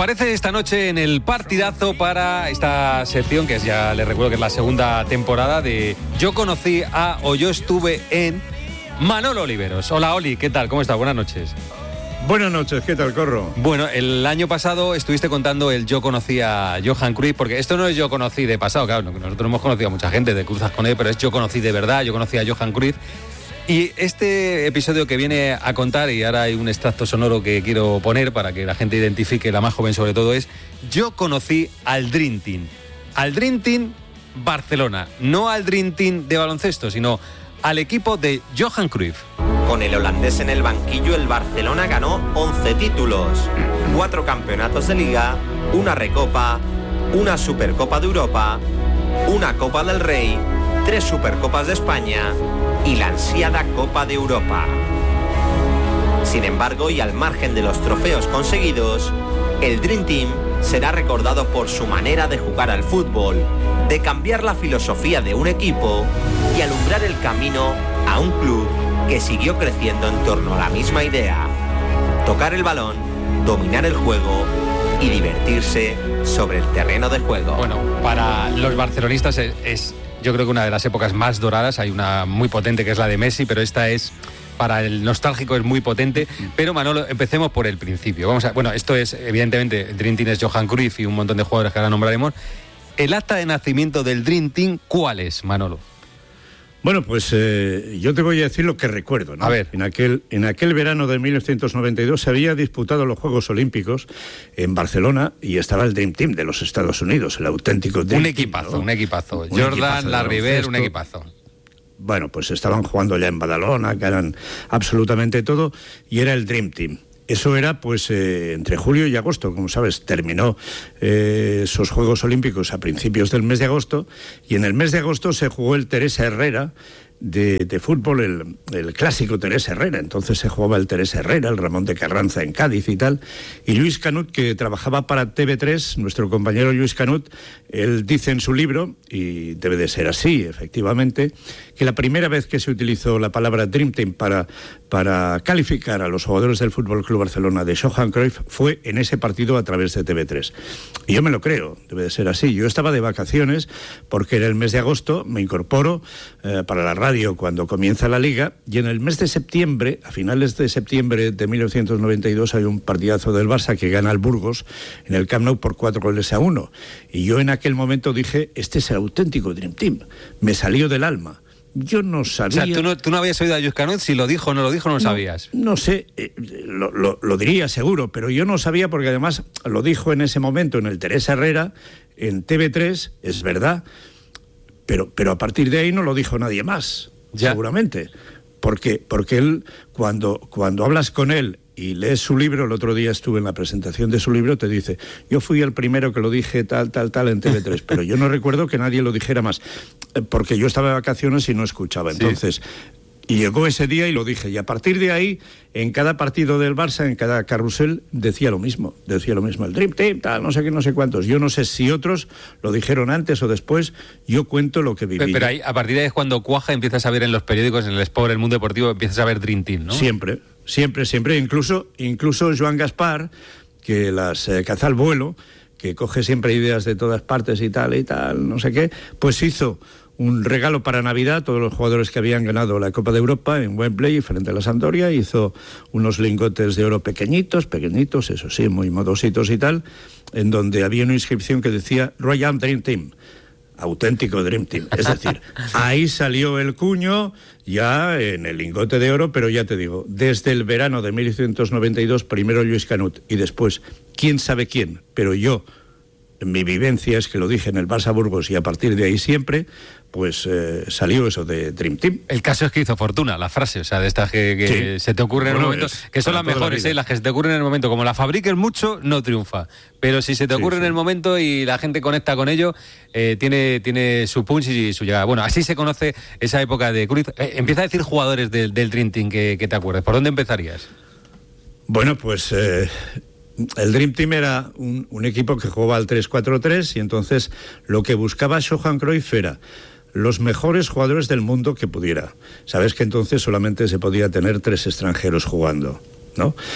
Comparece esta noche en el partidazo para esta sección, que es, ya les recuerdo que es la segunda temporada de Yo conocí a o yo estuve en Manolo Oliveros. Hola Oli, ¿qué tal? ¿Cómo estás? Buenas noches. Buenas noches, ¿qué tal, Corro? Bueno, el año pasado estuviste contando el Yo conocí a Johan Cruyff, porque esto no es Yo conocí de pasado, claro, nosotros hemos conocido a mucha gente de cruzas con él, pero es Yo conocí de verdad, Yo conocí a Johan Cruyff. Y este episodio que viene a contar, y ahora hay un extracto sonoro que quiero poner para que la gente identifique, la más joven sobre todo, es Yo conocí al Dream Team. Al Dream Team Barcelona, no al Dream Team de baloncesto, sino al equipo de Johan Cruyff. Con el holandés en el banquillo, el Barcelona ganó 11 títulos, 4 campeonatos de Liga, una Recopa, una Supercopa de Europa, una Copa del Rey, 3 Supercopas de España y la ansiada Copa de Europa. Sin embargo, y al margen de los trofeos conseguidos, el Dream Team será recordado por su manera de jugar al fútbol, de cambiar la filosofía de un equipo y alumbrar el camino a un club que siguió creciendo en torno a la misma idea: tocar el balón, dominar el juego y divertirse sobre el terreno de juego. Bueno, para los barcelonistas es yo creo que una de las épocas más doradas. Hay una muy potente que es la de Messi, pero esta es, para el nostálgico, es muy potente. Pero Manolo, empecemos por el principio. Bueno, esto es, evidentemente, el Dream Team es Johan Cruyff y un montón de jugadores que ahora nombraremos. ¿El acta de nacimiento del Dream Team cuál es, Manolo? Bueno, pues yo te voy a decir lo que recuerdo, ¿no? A ver. En aquel verano de 1992 se había disputado los Juegos Olímpicos en Barcelona y estaba el Dream Team de los Estados Unidos, el auténtico Dream Team, ¿no? Un equipazo. Jordan, Larry Bird, un equipazo. Bueno, pues estaban jugando ya en Badalona, que eran absolutamente todo, y era el Dream Team. Eso era, pues, entre julio y agosto, como sabes, terminó esos Juegos Olímpicos a principios del mes de agosto, y en el mes de agosto se jugó el Teresa Herrera de fútbol, el clásico Teresa Herrera. Entonces se jugaba el Teresa Herrera, el Ramón de Carranza en Cádiz y tal, y Luis Canut, que trabajaba para TV3, nuestro compañero Luis Canut, él dice en su libro, y debe de ser así, efectivamente, que la primera vez que se utilizó la palabra Dream Team para calificar a los jugadores del Fútbol Club Barcelona de Johan Cruyff fue en ese partido a través de TV3. Y yo me lo creo, debe de ser así. Yo estaba de vacaciones porque era el mes de agosto, me incorporo para la radio cuando comienza la Liga, y en el mes de septiembre, a finales de septiembre de 1992, hay un partidazo del Barça que gana al Burgos en el Camp Nou por 4-1. Y yo en aquel momento dije, este es el auténtico Dream Team. Me salió del alma. Yo no sabía... O sea, ¿tú no habías oído a Luis Canut? Si lo dijo o no lo dijo, no sabías. No sé, lo diría seguro, pero yo no sabía porque además lo dijo en ese momento en el Teresa Herrera, en TV3, es verdad, pero a partir de ahí no lo dijo nadie más, ya. Seguramente. Porque él, cuando hablas con él y lees su libro, el otro día estuve en la presentación de su libro, te dice, yo fui el primero que lo dije tal en TV3, pero yo no recuerdo que nadie lo dijera más, porque yo estaba de vacaciones y no escuchaba. Entonces, y llegó ese día y lo dije, y a partir de ahí, en cada partido del Barça, en cada carrusel, decía lo mismo, el Dream Team, tal, no sé qué, no sé cuántos. Yo no sé si otros lo dijeron antes o después, yo cuento lo que viví. Pero ahí, a partir de ahí es cuando cuaja, empiezas a ver en los periódicos, en el Sport, en el Mundo Deportivo, empiezas a ver Dream Team, ¿no? Siempre. Incluso Joan Gaspar, que las caza al vuelo, que coge siempre ideas de todas partes y tal, no sé qué, pues hizo un regalo para Navidad a todos los jugadores que habían ganado la Copa de Europa en Wembley frente a la Sampdoria. Hizo unos lingotes de oro pequeñitos, eso sí, muy modositos y tal, en donde había una inscripción que decía Royal Dream Team, auténtico Dream Team. Es decir, ahí salió el cuño ya en el lingote de oro, pero ya te digo, desde el verano de 1992, primero Luis Canut y después quién sabe quién, pero yo, mi vivencia es que lo dije en el Barça Burgos y a partir de ahí siempre, pues salió eso de Dream Team. El caso es que hizo fortuna, la frase, o sea, de estas que se te ocurren en el momento, que son las mejores, las que se te ocurren en el momento. Como la fabriques mucho, no triunfa. Pero si se te ocurre en el momento y la gente conecta con ello, tiene su punch y su llegada. Bueno, así se conoce esa época de Cruyff. Empieza a decir jugadores del Dream Team que te acuerdes. ¿Por dónde empezarías? Bueno, pues... el Dream Team era un equipo que jugaba al 3-4-3 y entonces lo que buscaba Johan Cruyff era los mejores jugadores del mundo que pudiera. Sabes que entonces solamente se podía tener 3 extranjeros jugando, ¿no?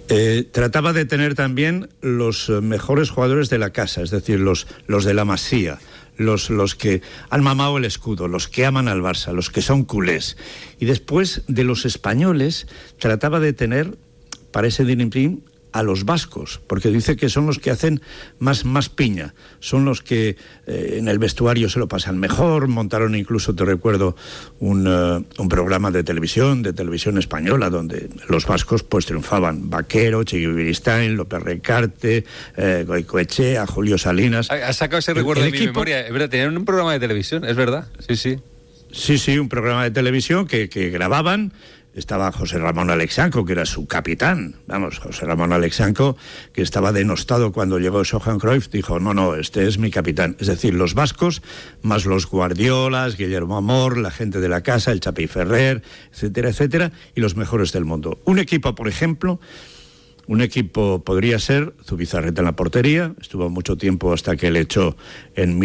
Trataba de tener también los mejores jugadores de la casa, es decir, los de la Masía, los que han mamado el escudo, los que aman al Barça, los que son culés. Y después de los españoles trataba de tener para ese Dream Team a los vascos, porque dice que son los que hacen más piña, son los que en el vestuario se lo pasan mejor. Montaron incluso, te recuerdo, un programa de televisión española, donde los vascos pues triunfaban. Vaquero, Chiqui Beristain, López Recarte, Goicoechea, Julio Salinas. Has sacado ese recuerdo de mi memoria. Es verdad, tenían un programa de televisión, es verdad, sí. Sí, un programa de televisión que grababan. Estaba José Ramón Alexanco, que era su capitán. José Ramón Alexanco, que estaba denostado cuando llegó Johan Cruyff, dijo, no, este es mi capitán. Es decir, los vascos, más los Guardiolas, Guillermo Amor, la gente de la casa, el Chapi Ferrer, etcétera, y los mejores del mundo. Un equipo, por ejemplo, podría ser Zubizarreta en la portería, estuvo mucho tiempo hasta que le echó en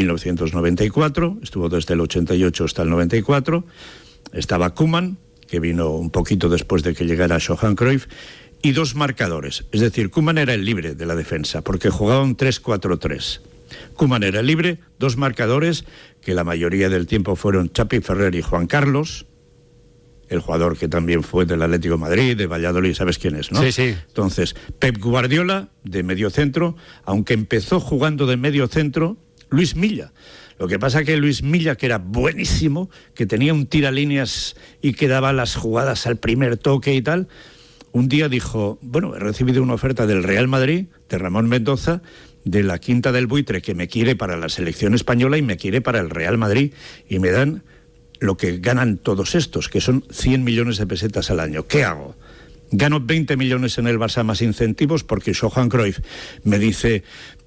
1994, estuvo desde el 88 hasta el 94, estaba Koeman, que vino un poquito después de que llegara Johan Cruyff, y dos marcadores. Es decir, Koeman era el libre de la defensa, porque jugaba un 3-4-3. Koeman era el libre, dos marcadores, que la mayoría del tiempo fueron Chapi Ferrer y Juan Carlos, el jugador que también fue del Atlético de Madrid, de Valladolid, ¿sabes quién es, no? Sí. Entonces, Pep Guardiola, de medio centro, aunque empezó jugando de medio centro, Luis Milla. Lo que pasa que Luis Milla, que era buenísimo, que tenía un tiralíneas y que daba las jugadas al primer toque y tal, un día dijo, he recibido una oferta del Real Madrid, de Ramón Mendoza, de la Quinta del Buitre, que me quiere para la selección española y me quiere para el Real Madrid, y me dan lo que ganan todos estos, que son 100 millones de pesetas al año. ¿Qué hago? Gano 20 millones en el Barça más incentivos, porque Johan Cruyff me dice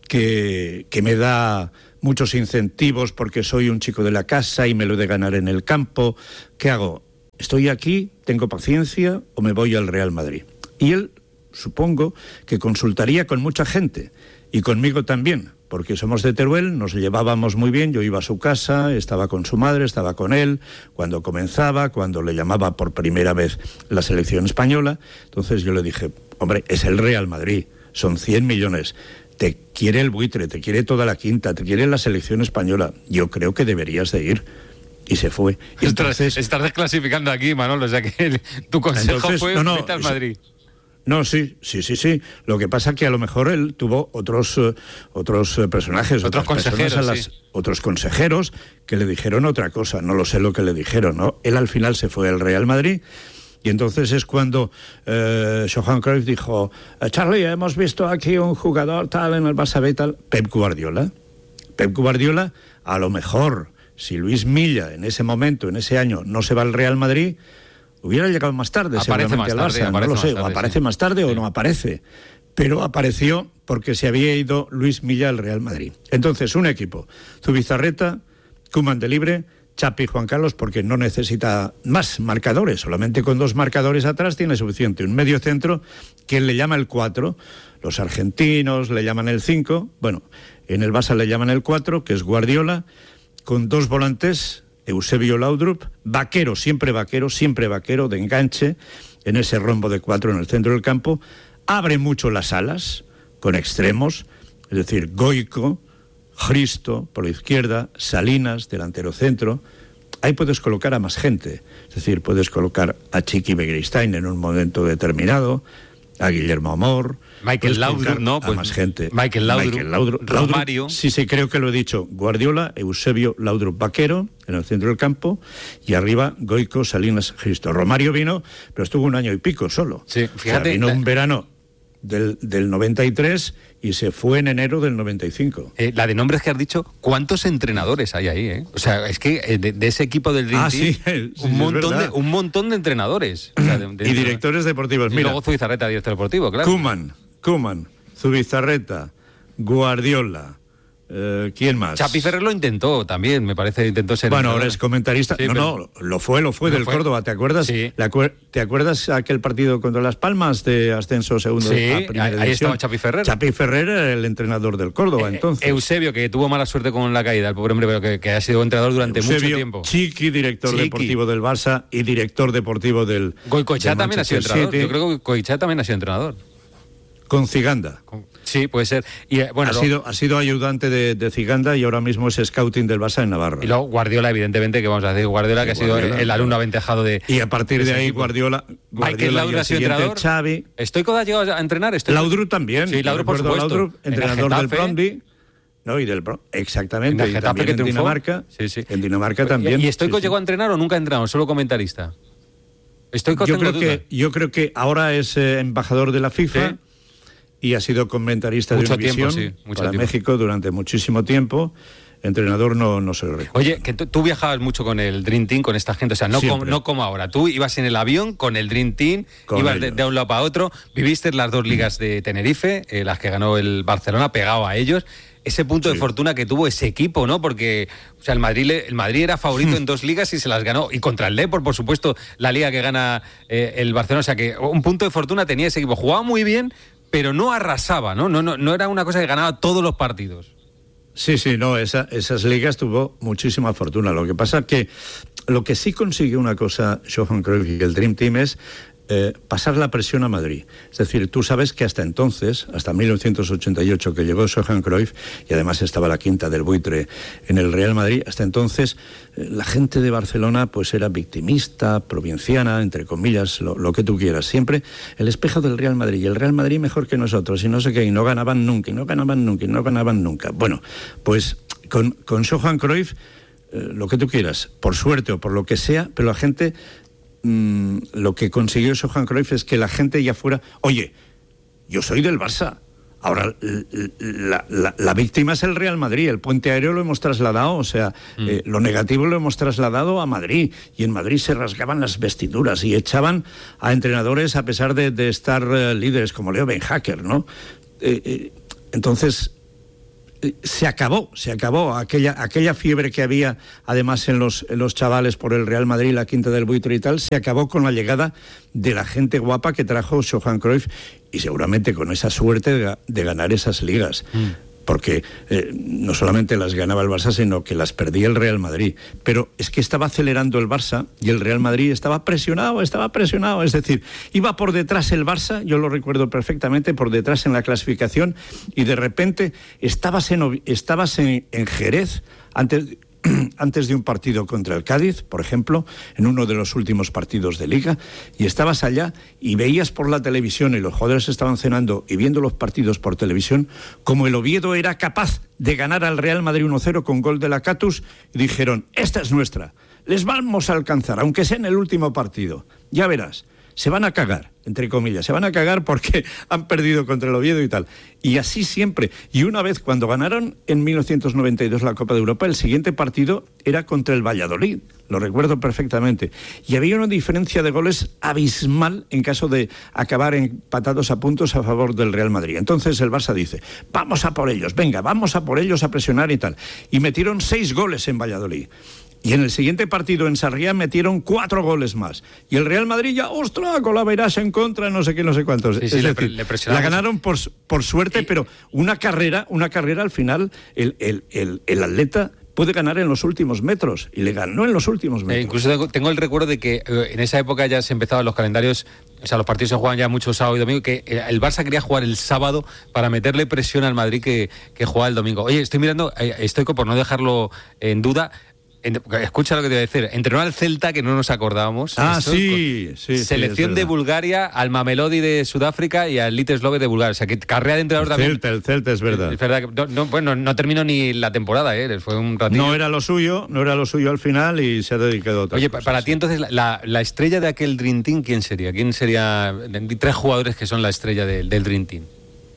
que me da muchos incentivos porque soy un chico de la casa y me lo he de ganar en el campo. ¿Qué hago? ¿Estoy aquí, tengo paciencia o me voy al Real Madrid? Y él, supongo, que consultaría con mucha gente y conmigo también, porque somos de Teruel, nos llevábamos muy bien, yo iba a su casa, estaba con su madre, estaba con él, cuando comenzaba, cuando le llamaba por primera vez la selección española. Entonces yo le dije, es el Real Madrid, son 100 millones, te quiere el Buitre, te quiere toda la Quinta, te quiere la selección española, yo creo que deberías de ir. Y se fue. Y entonces, estás desclasificando aquí, Manolo, o sea que tu consejo fue vete al Madrid. No, sí. Lo que pasa que a lo mejor él tuvo otros personajes, otros consejeros, otros consejeros que le dijeron otra cosa, no lo sé lo que le dijeron, ¿no? Él al final se fue al Real Madrid. Y entonces es cuando Johan Cruyff dijo, Charlie, hemos visto aquí un jugador tal en el Barça B y tal. Pep Guardiola, a lo mejor, si Luis Milla en ese momento, en ese año, no se va al Real Madrid, hubiera llegado más tarde, seguramente al Barça, no lo sé, o aparece más tarde o no aparece. Pero apareció porque se había ido Luis Milla al Real Madrid. Entonces, un equipo, Zubizarreta, Koeman de libre, Chapi, Juan Carlos, porque no necesita más marcadores, solamente con dos marcadores atrás tiene suficiente. Un medio centro que él le llama el 4, los argentinos le llaman el 5, en el Barça le llaman el 4, que es Guardiola, con dos volantes, Eusebio Laudrup, siempre vaquero, de enganche, en ese rombo de 4 en el centro del campo, abre mucho las alas, con extremos, es decir, Goico, Hristo por la izquierda, Salinas, delantero centro. Ahí puedes colocar a más gente, es decir, puedes colocar a Chiqui Beristain en un momento determinado, a Guillermo Amor, Michael Laudrup, ¿no? A más gente. Michael Laudrup, Romario. Sí, creo que lo he dicho. Guardiola, Eusebio Laudrup, vaquero, en el centro del campo, y arriba Goico, Salinas, Hristo. Romario vino, pero estuvo un año y pico solo. Sí, fíjate. Vino un verano del 93 y se fue en enero del 95. La de nombres que has dicho, ¿cuántos entrenadores hay ahí? O sea, es que de ese equipo del Dream Team, un montón de entrenadores. O sea, y directores deportivos. Y luego Zubizarreta, director deportivo, claro. Koeman, Zubizarreta, Guardiola, ¿quién más? Chapi Ferrer lo intentó también, me parece, intentó ser... Bueno, ahora es comentarista. Sí, lo fue del Córdoba, ¿te acuerdas? Sí. ¿Te acuerdas aquel partido contra Las Palmas de ascenso segundo a primera división? Ahí estaba Chapi Ferrer. Chapi Ferrer era el entrenador del Córdoba, entonces. Eusebio, que tuvo mala suerte con la caída, el pobre hombre, pero que ha sido entrenador durante mucho tiempo. Chiqui, director deportivo del Barça y director deportivo del... Goicoechea también ha sido entrenador. Yo creo que Goicoechea también ha sido entrenador. Con Ciganda. Sí, puede ser. Y, bueno, ha sido ayudante de Ciganda y ahora mismo es scouting del Barça en Navarra. Y luego Guardiola, evidentemente, que vamos a decir, Guardiola, que ha sido el alumno aventajado de... Y a partir de ahí, Guardiola Michael Laudrup ha sido entrenador. Xavi. ¿Stoico ha llegado a entrenar? Laudrup también. Sí, Laudrup, por supuesto. Laudrup, entrenador del Brøndby. No, y del exactamente. En el Getafe, y también que en Dinamarca. Sí. En Dinamarca también. ¿Y Stoico llegó a entrenar o nunca ha entrenado? Solo comentarista. Stoico, yo creo que ahora es embajador de la FIFA. ¿Sí? Y ha sido comentarista de Univisión para México durante muchísimo tiempo. Entrenador no se lo recuerdo. Oye, que tú viajabas mucho con el Dream Team, con esta gente, o sea, no como ahora. Tú ibas en el avión con el Dream Team, ibas de un lado para otro, viviste las 2 ligas de Tenerife, las que ganó el Barcelona, pegado a ellos. Ese punto de fortuna que tuvo ese equipo, ¿no? Porque, o sea, el Madrid era favorito en 2 ligas y se las ganó. Y contra el Depor, por supuesto, la liga que gana el Barcelona. O sea, que un punto de fortuna tenía ese equipo. Jugaba muy bien, pero no arrasaba, ¿no? No era una cosa que ganaba todos los partidos. Sí, no, esas ligas tuvo muchísima fortuna. Lo que pasa que lo que sí consiguió una cosa Johan Cruyff y el Dream Team es pasar la presión a Madrid. Es decir, tú sabes que hasta entonces, hasta 1988 que llegó Johan Cruyff, y además estaba la quinta del buitre en el Real Madrid, hasta entonces la gente de Barcelona pues era victimista, provinciana, entre comillas, lo que tú quieras, siempre el espejo del Real Madrid, y el Real Madrid mejor que nosotros, y no sé qué, y no ganaban nunca. Bueno, pues con Johan Cruyff, lo que tú quieras, por suerte o por lo que sea, pero la gente... lo que consiguió Johan Cruyff es que la gente ya fuera, oye, yo soy del Barça, ahora la víctima es el Real Madrid, el puente aéreo lo hemos trasladado, o sea, lo negativo lo hemos trasladado a Madrid, y en Madrid se rasgaban las vestiduras y echaban a entrenadores a pesar de estar líderes como Leo Benhacker, ¿no? Entonces... Se acabó aquella fiebre que había además en los chavales por el Real Madrid, la quinta del buitre y tal, se acabó con la llegada de la gente guapa que trajo Johan Cruyff, y seguramente con esa suerte de ganar esas ligas. Porque no solamente las ganaba el Barça, sino que las perdía el Real Madrid. Pero es que estaba acelerando el Barça y el Real Madrid estaba presionado. Es decir, iba por detrás el Barça, yo lo recuerdo perfectamente, por detrás en la clasificación, y de repente estabas en Jerez antes de un partido contra el Cádiz, por ejemplo, en uno de los últimos partidos de Liga, y estabas allá y veías por la televisión, y los jugadores estaban cenando y viendo los partidos por televisión, como el Oviedo era capaz de ganar al Real Madrid 1-0 con gol de Lacatus, y dijeron, esta es nuestra, les vamos a alcanzar, aunque sea en el último partido, ya verás. Se van a cagar, entre comillas, porque han perdido contra el Oviedo y tal. Y así siempre. Y una vez, cuando ganaron en 1992 la Copa de Europa, el siguiente partido era contra el Valladolid, lo recuerdo perfectamente. Y había una diferencia de goles abismal en caso de acabar empatados a puntos a favor del Real Madrid. Entonces el Barça dice, vamos a por ellos, venga, vamos a por ellos a presionar y tal. Y metieron 6 goles en Valladolid. Y en el siguiente partido en Sarriá metieron 4 goles más. Y el Real Madrid ya, ¡ostras!, con la verás en contra, no sé qué, no sé cuántos. Sí, es decir, la ganaron por suerte, pero una carrera al final, el atleta puede ganar en los últimos metros, y le ganó en los últimos metros. Incluso tengo el recuerdo de que en esa época ya se empezaban los calendarios, o sea, los partidos se jugaban ya mucho sábado y domingo, que el Barça quería jugar el sábado para meterle presión al Madrid que jugaba el domingo. Oye, estoy mirando, Stoico, por no dejarlo en duda, escucha lo que te voy a decir. Entrenó al Celta, que no nos acordábamos. Sí. Selección de Bulgaria, al Mamelodi de Sudáfrica y al Liteslove de Bulgaria. O sea, que carrera de entrenador también. El Celta, es verdad. Es verdad que no terminó ni la temporada, fue un ratillo. No era lo suyo al final, y se ha dedicado a otras cosas. Para ti entonces, la estrella de aquel Dream Team, ¿quién sería? ¿Quién sería 3 jugadores que son la estrella del Dream Team?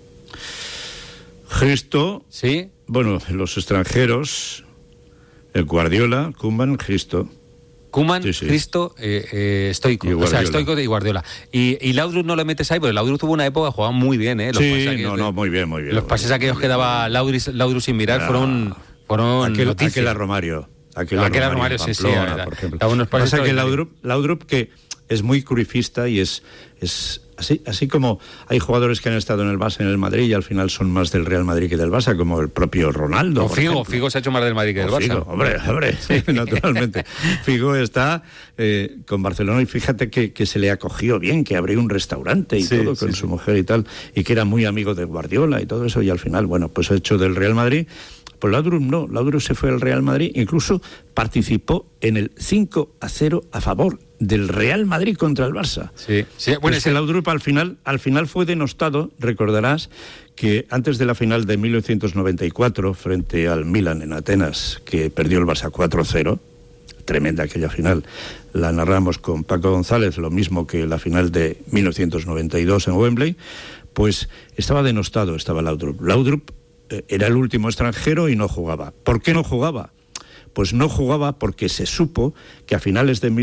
Gesto. Sí. Bueno, los extranjeros... El Guardiola, Koeman, Cristo. Koeman, Cristo, Stoico. O sea, Stoico y Guardiola. Y Laudrup no lo metes ahí, porque Laudrup tuvo una época que jugaba muy bien, Los muy bien. Los pases aquellos que daba Laudrup sin mirar fueron aquel a Romario. Aquel a Romario, sí. Por ejemplo. Pasa que Laudrup, que es muy cruyffista y es Así como hay jugadores que han estado en el Barça, en el Madrid, y al final son más del Real Madrid que del Barça, como el propio Ronaldo. O Figo se ha hecho más del Madrid que del Barça. Figo, hombre, sí, naturalmente. Figo está con Barcelona y fíjate que se le acogió bien, que abrió un restaurante y todo con su mujer y tal, y que era muy amigo de Guardiola y todo eso, y al final, bueno, pues ha hecho del Real Madrid. Pues Laudrup no, Laudrup se fue al Real Madrid, incluso participó en el 5-0 a favor del Real Madrid contra el Barça. Sí. Bueno, ese Laudrup al final fue denostado. Recordarás que antes de la final de 1994 frente al Milan en Atenas, que perdió el Barça 4-0, tremenda aquella final, la narramos con Paco González, lo mismo que la final de 1992 en Wembley, pues estaba denostado, estaba Laudrup. Laudrup era el último extranjero y no jugaba. ¿Por qué no jugaba? Pues no jugaba porque se supo que a finales de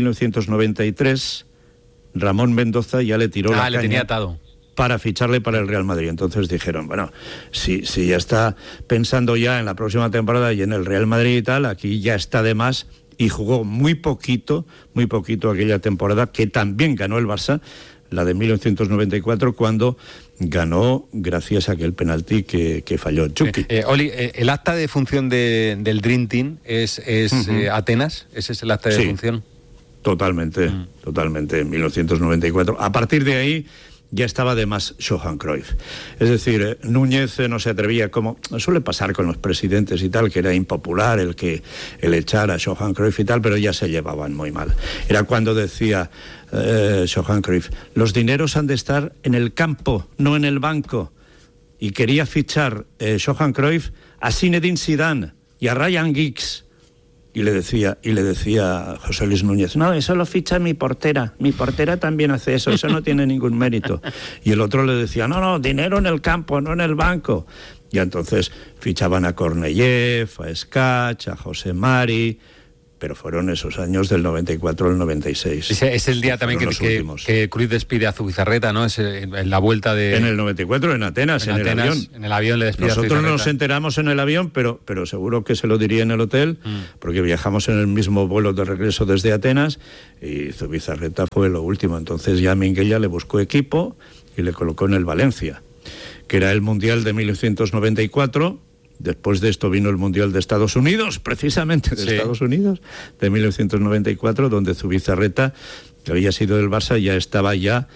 1993 Ramón Mendoza ya le tiró la caña, le tenía atado, para ficharle para el Real Madrid. Entonces dijeron, bueno, si ya está pensando ya en la próxima temporada y en el Real Madrid y tal, aquí ya está de más, y jugó muy poquito aquella temporada, que también ganó el Barça, la de 1994, cuando ganó gracias a aquel penalti que falló Chucky. Oli, ¿el acta de función del Dream Team es Atenas? ¿Ese es el acta de función? Totalmente, en 1994. A partir de ahí ya estaba de más Johan Cruyff. Es decir, Núñez no se atrevía, como suele pasar con los presidentes y tal, que era impopular el echar a Johan Cruyff y tal, pero ya se llevaban muy mal. Era cuando decía Johan Cruyff, los dineros han de estar en el campo, no en el banco. Y quería fichar Johan Cruyff a Zinedine Zidane y a Ryan Giggs. Y le decía José Luis Núñez, no, eso lo ficha mi portera también hace eso no tiene ningún mérito. Y el otro le decía, no, dinero en el campo, no en el banco. Y entonces fichaban a Korneyev, a Skach, a José Mari, pero fueron esos años del 94 al 96. Es el día también que Cruyff despide a Zubizarreta, ¿no? Es en la vuelta de... En el 94, en Atenas, en el avión. En el avión le despide a Zubizarreta. Nosotros nos enteramos en el avión, pero seguro que se lo diría en el hotel, porque viajamos en el mismo vuelo de regreso desde Atenas, y Zubizarreta fue lo último. Entonces ya Minguella le buscó equipo y le colocó en el Valencia, que era el Mundial de 1994... Después de esto vino el Mundial de Estados Unidos, precisamente Estados Unidos, de 1994, donde Zubizarreta, que había sido del Barça, ya estaba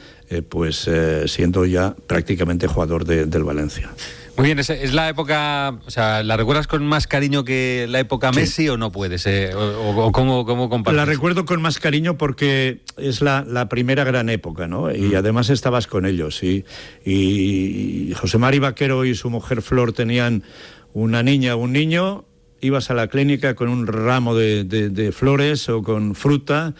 siendo ya prácticamente jugador del Valencia. Muy bien, es la época, o sea, ¿la recuerdas con más cariño que la época Messi o no puedes? ¿O cómo compartes? La recuerdo con más cariño porque es la primera gran época, ¿no? Y además estabas con ellos, y José Mari Vaquero y su mujer Flor tenían una niña o un niño, ibas a la clínica con un ramo de flores o con fruta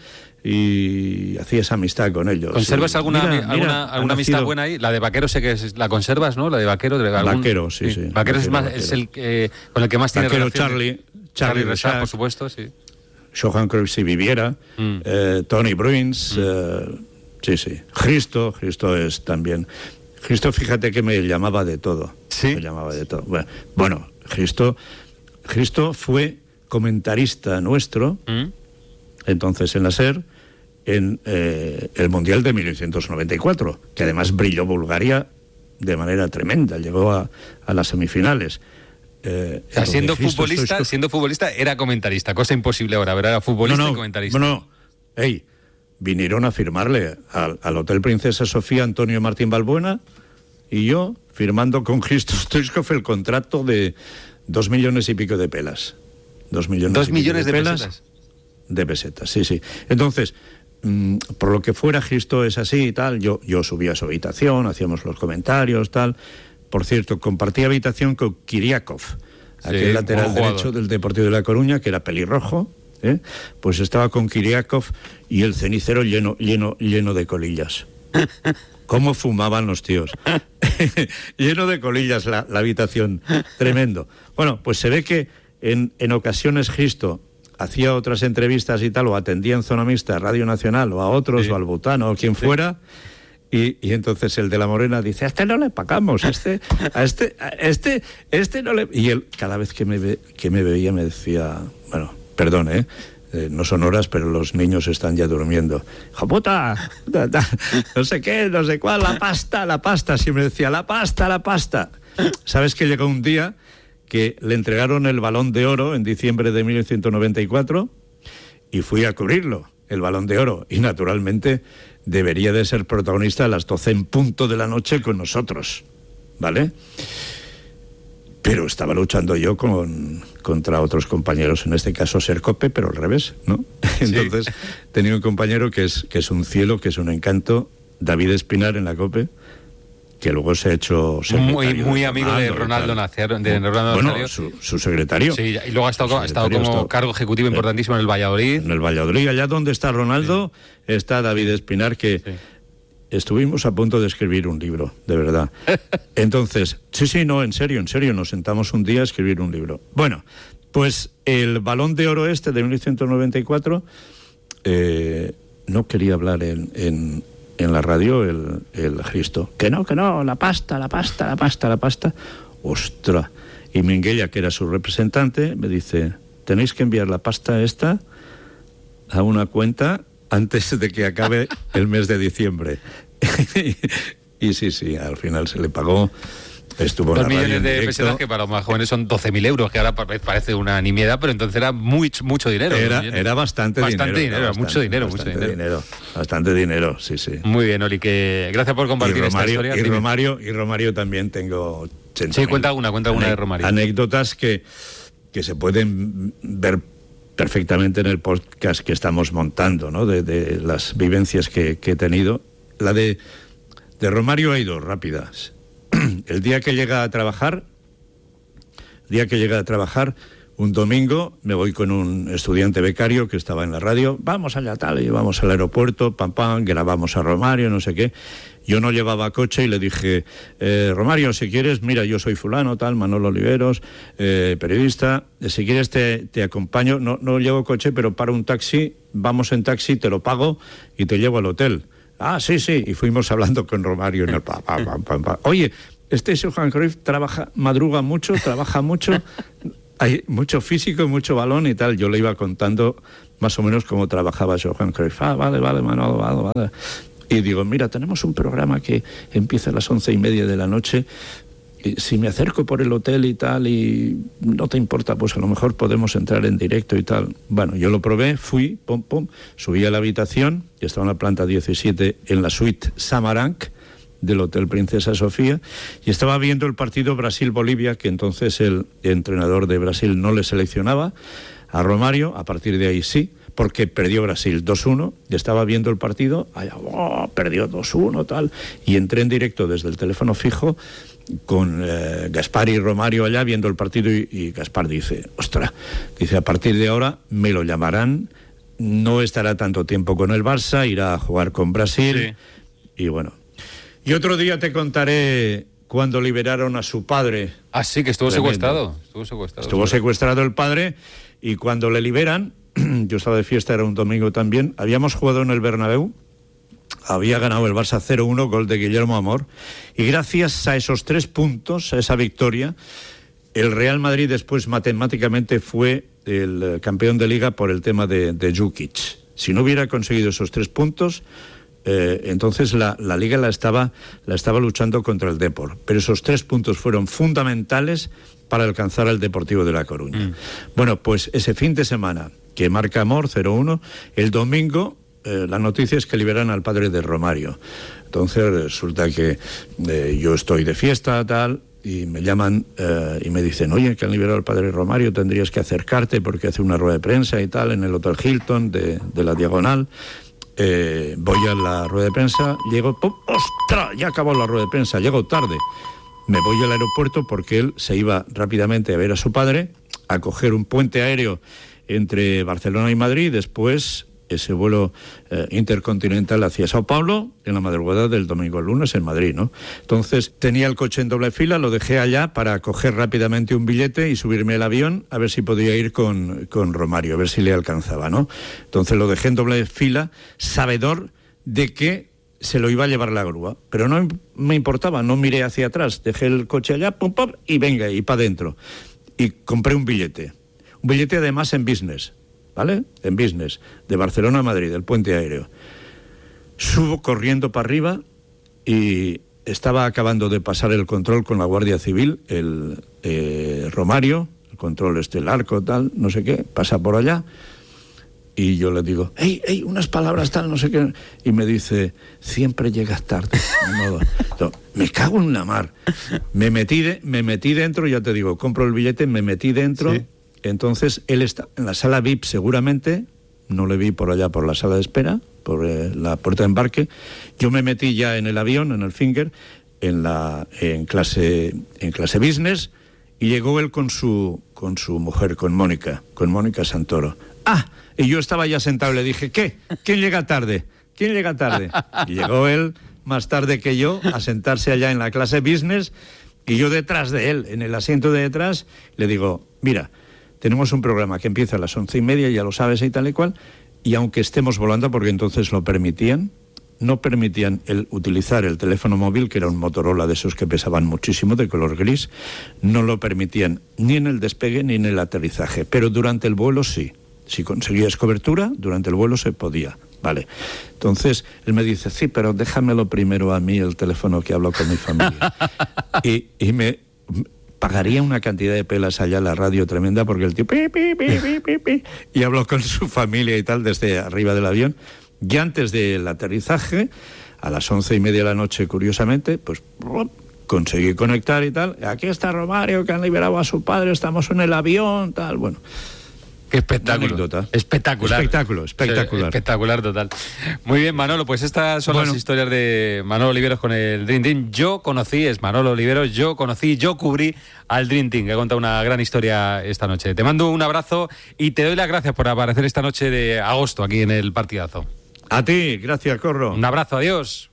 y hacías amistad con ellos. ¿Conservas alguna amistad buena ahí? La de Vaquero sé que la conservas, ¿no? La de Vaquero. Vaquero, sí. Vaquero es el con el que más tiene relación. Charlie Rexach, por supuesto, sí. Johan Cruyff si viviera, Tony Bruins, sí. Cristo es también... Cristo, fíjate que me llamaba de todo. ¿Sí? Me llamaba de todo. Bueno, Cristo fue comentarista nuestro, entonces en la SER, en el Mundial de 1994, que además brilló Bulgaria de manera tremenda, llegó a las semifinales. Siendo futbolista era comentarista, cosa imposible ahora, ¿verdad? Era futbolista y comentarista. Vinieron a firmarle al Hotel Princesa Sofía Antonio Martín Balbuena y yo firmando con Hristo Stoichkov el contrato de 2 millones y pico de pelas. 2 millones de pesetas. De pesetas, sí. Entonces, por lo que fuera, Hristo es así y tal, yo subía a su habitación, hacíamos los comentarios, tal. Por cierto, compartía habitación con Kiriakov, aquel lateral derecho del Deportivo de La Coruña, que era pelirrojo. Pues estaba con Kiriakov y el cenicero lleno de colillas. ¿Cómo fumaban los tíos? Lleno de colillas la habitación, tremendo. Bueno, pues se ve que en ocasiones Hristo hacía otras entrevistas y tal, o atendía en Zona Mixta, Radio Nacional, o a otros, o al Butano, o quien fuera, y entonces el de la Morena dice, a este no le pagamos, a este no le... Y él, cada vez que me veía, me decía, bueno... Perdón, no son horas, pero los niños están ya durmiendo. ¡Hijo puta! No sé qué, no sé cuál, la pasta. Siempre decía, la pasta. ¿Sabes que llegó un día que le entregaron el Balón de Oro en diciembre de 1994 y fui a cubrirlo, el Balón de Oro, y naturalmente debería de ser protagonista a las 12 en punto de la noche con nosotros, ¿vale? Pero estaba luchando yo contra otros compañeros, en este caso Sercope, pero al revés, ¿no? Entonces tenía un compañero que es un cielo, que es un encanto, David Espinar en la COPE, que luego se ha hecho muy amigo de Ronaldo Nazario. Bueno, su secretario. Sí, y luego ha estado como cargo ejecutivo importantísimo en el Valladolid. En el Valladolid, allá donde está Ronaldo, está David Espinar, que estuvimos a punto de escribir un libro, de verdad. Entonces, en serio, nos sentamos un día a escribir un libro. Bueno, pues el Balón de Oro de 1994, no quería hablar en la radio el Cristo. Que no, la pasta. Ostras. Y Minguella, que era su representante, me dice, tenéis que enviar la pasta esta a una cuenta antes de que acabe el mes de diciembre. Y sí, al final se le pagó. Estuvo 2 millones de pesetas, que para los más jóvenes son 12.000 euros, que ahora parece una nimiedad, pero entonces era mucho dinero. Era bastante dinero. Mucho dinero. Bastante dinero, sí. Muy bien, Oli, que gracias por compartir esta historia. Y Romario también tengo... Sí, cuenta una de Romario. Anécdotas que se pueden ver perfectamente en el podcast que estamos montando, ¿no? De las vivencias que he tenido. La de Romario hay 2 rápidas. El día que llega a trabajar, un domingo, me voy con un estudiante becario que estaba en la radio, vamos allá tal, y vamos al aeropuerto, grabamos a Romario, no sé qué. Yo no llevaba coche y le dije, Romario, si quieres, mira, yo soy fulano, tal, Manolo Oliveros, periodista, si quieres te acompaño, no llevo coche, pero para un taxi, vamos en taxi, te lo pago y te llevo al hotel. Ah, sí, y fuimos hablando con Romario en el Oye, Johan Cruyff madruga mucho, trabaja mucho, hay mucho físico, mucho balón y tal. Yo le iba contando más o menos cómo trabajaba Johan Cruyff. Vale, Manolo, vale. Y digo, mira, tenemos un programa que empieza a las 11:30 de la noche. Y si me acerco por el hotel y tal, y no te importa, pues a lo mejor podemos entrar en directo y tal. Bueno, yo lo probé, fui, subí a la habitación, y estaba en la planta 17, en la suite Samaranch del Hotel Princesa Sofía, y estaba viendo el partido Brasil-Bolivia, que entonces el entrenador de Brasil no le seleccionaba a Romario. A partir de ahí sí, porque perdió Brasil 2-1, y estaba viendo el partido, perdió 2-1, tal, y entré en directo desde el teléfono fijo con Gaspar y Romario allá viendo el partido, y Gaspar dice, a partir de ahora me lo llamarán, no estará tanto tiempo con el Barça, irá a jugar con Brasil, y bueno. Y otro día te contaré cuando liberaron a su padre. Ah, sí, que estuvo secuestrado. Estuvo secuestrado el padre, y cuando le liberan, yo estaba de fiesta, era un domingo también, habíamos jugado en el Bernabéu, había ganado el Barça 0-1, gol de Guillermo Amor, y gracias a esos 3 puntos, a esa victoria, el Real Madrid después matemáticamente fue el campeón de Liga por el tema de Jukic. Si no hubiera conseguido esos 3 puntos, entonces la Liga la estaba luchando contra el Depor, pero esos 3 puntos fueron fundamentales para alcanzar al Deportivo de La Coruña. Bueno, pues ese fin de semana que marca Amor 0-1, el domingo la noticia es que liberan al padre de Romario. Entonces resulta que yo estoy de fiesta, tal, y me llaman y me dicen, oye, que han liberado al padre Romario, tendrías que acercarte porque hace una rueda de prensa y tal en el Hotel Hilton de la Diagonal. Voy a la rueda de prensa, llego, ¡ostras! Ya acabó la rueda de prensa, llego tarde. Me voy al aeropuerto porque él se iba rápidamente a ver a su padre, a coger un puente aéreo entre Barcelona y Madrid, después ese vuelo intercontinental hacia Sao Paulo en la madrugada del domingo al lunes en Madrid, ¿no? Entonces tenía el coche en doble fila, lo dejé allá para coger rápidamente un billete y subirme al avión a ver si podía ir con Romario, a ver si le alcanzaba, ¿no? Entonces lo dejé en doble fila, sabedor de que se lo iba a llevar la grúa, pero no me importaba, no miré hacia atrás, dejé el coche allá, y venga, y para adentro. Y compré un billete además en business, ¿vale? En business, de Barcelona a Madrid, el puente aéreo. Subo corriendo para arriba y estaba acabando de pasar el control con la Guardia Civil, el Romario, el control el arco, tal, no sé qué, pasa por allá. Y yo le digo, hey, unas palabras tal, no sé qué. Y me dice, siempre llegas tarde. No, me cago en la mar. Me metí dentro, ya te digo, compro el billete, me metí dentro. Sí. Entonces, él está en la sala VIP seguramente, no le vi por allá por la sala de espera, por la puerta de embarque. Yo me metí ya en el avión, en el Finger, en clase business, y llegó él con su mujer, con Mónica Santoro. Y yo estaba ya sentado y le dije, ¿qué? ¿Quién llega tarde? Y llegó él más tarde que yo a sentarse allá en la clase business, y yo detrás de él, en el asiento de detrás, le digo, mira, tenemos un programa que empieza a las 11:30, ya lo sabes y tal y cual, y aunque estemos volando, porque entonces lo permitían, no permitían utilizar el teléfono móvil, que era un Motorola de esos que pesaban muchísimo, de color gris, no lo permitían ni en el despegue ni en el aterrizaje, pero durante el vuelo sí. Si conseguías cobertura, durante el vuelo se podía. Vale. Entonces, él me dice, sí, pero déjamelo primero a mí el teléfono, que hablo con mi familia. y me pagaría una cantidad de pelas allá en la radio tremenda, porque el tío y habló con su familia y tal desde arriba del avión. Y antes del aterrizaje, a las 11:30 de la noche, curiosamente, pues conseguí conectar y tal. Aquí está Romario, que han liberado a su padre, estamos en el avión, tal, bueno. Qué espectáculo. Espectacular. Espectacular total. Muy bien, Manolo, pues estas son las historias de Manolo Oliveros con el Dream Team. Yo cubrí al Dream Team, que ha contado una gran historia esta noche. Te mando un abrazo y te doy las gracias por aparecer esta noche de agosto aquí en el Partidazo. A ti, gracias, Corro. Un abrazo, adiós.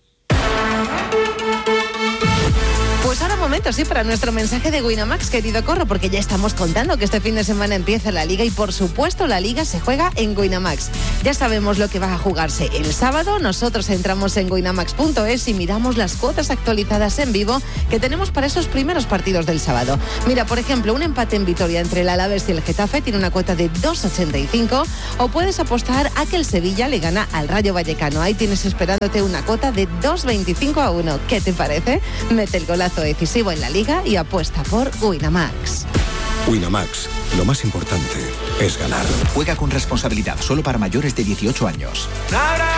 Pues ahora momento, sí, para nuestro mensaje de Winamax, querido Corro, porque ya estamos contando que este fin de semana empieza la Liga y, por supuesto, la Liga se juega en Winamax. Ya sabemos lo que va a jugarse el sábado. Nosotros entramos en winamax.es y miramos las cuotas actualizadas en vivo que tenemos para esos primeros partidos del sábado. Mira, por ejemplo, un empate en Vitoria entre el Alavés y el Getafe tiene una cuota de 2,85, o puedes apostar a que el Sevilla le gana al Rayo Vallecano. Ahí tienes esperándote una cuota de 2,25-1. ¿Qué te parece? Mete el golazo decisivo en la Liga y apuesta por Winamax. Winamax, lo más importante es ganar. Juega con responsabilidad, solo para mayores de 18 años.